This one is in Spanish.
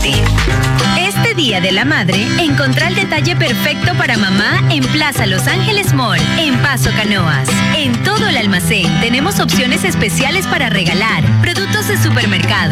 presente. Este Día de la Madre, encontrá el detalle perfecto para mamá en Plaza Los Ángeles Mall, en Paso Canoas. En todo el almacén tenemos opciones especiales para regalar, productos de supermercado,